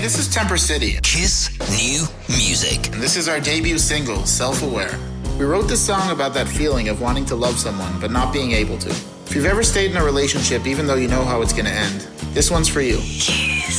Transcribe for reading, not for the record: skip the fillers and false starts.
this is Temper City. Kiss New Music. And this is our debut single, Self-Aware. We wrote this song about that feeling of wanting to love someone, but not being able to. If you've ever stayed in a relationship even though you know how it's going to end, this one's for you. Kiss.